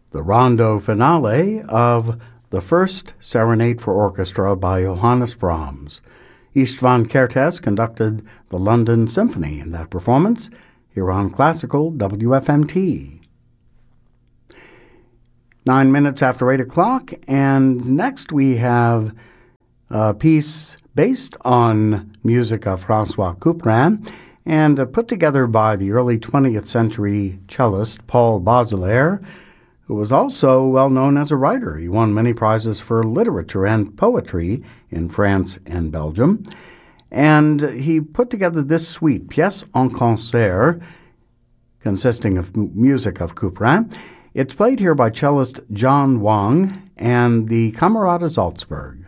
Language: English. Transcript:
the rondo finale of the first Serenade for Orchestra by Johannes Brahms. Istvan Kertész conducted the London Symphony in that performance here on Classical WFMT. 9 minutes after 8 o'clock, and next we have a piece based on music of François Couperin and put together by the early 20th century cellist Paul Baudelaire, who was also well known as a writer. He won many prizes for literature and poetry in France and Belgium. And he put together this suite, Pièce en concert, consisting of music of Couperin. It's played here by cellist John Wang and the Camerata Salzburg.